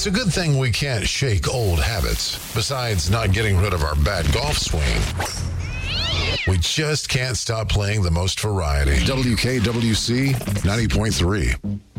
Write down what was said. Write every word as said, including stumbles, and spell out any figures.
It's a good thing we can't shake old habits. Besides not getting rid of our bad golf swing, we just can't stop playing the most variety. W K W C ninety point three.